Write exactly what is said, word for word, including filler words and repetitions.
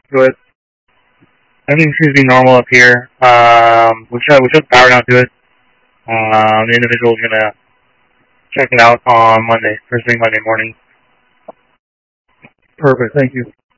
to it. Everything seems to be normal up here. Um, we shut, we shut the power down to it. Um, the individual's gonna check it out on Monday, first thing Monday morning. Perfect, thank you.